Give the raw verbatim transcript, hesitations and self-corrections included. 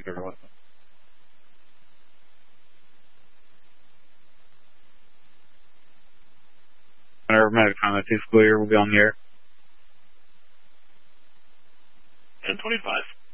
You're welcome. Whenever medic time that is clear, we'll be on the air. ten twenty-five.